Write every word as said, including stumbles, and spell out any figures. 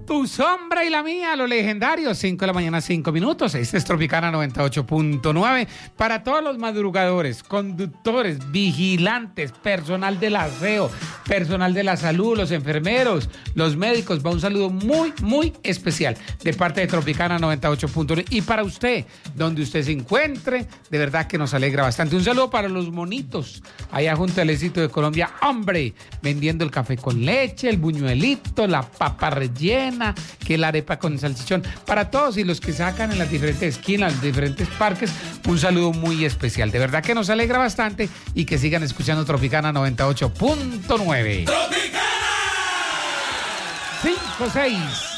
Tu sombra y la mía, lo legendario, cinco de la mañana, cinco minutos. Este es Tropicana noventa y ocho punto nueve. Para todos los madrugadores, conductores, vigilantes, personal del aseo, personal de la salud, los enfermeros, los médicos, va un saludo muy, muy especial de parte de Tropicana noventa y ocho punto nueve. Y para usted, donde usted se encuentre, de verdad que nos alegra bastante. Un saludo para los monitos, allá junto al éxito de Colombia, hombre, vendiendo el café con leche, el buñuelito, la papa rellena, que la arepa con salchichón. Para todos y los que sacan en las diferentes esquinas, los diferentes parques, un saludo muy especial. De verdad que nos alegra bastante y que sigan escuchando Tropicana noventa y ocho punto nueve. ¡Tropicana! cinco seis.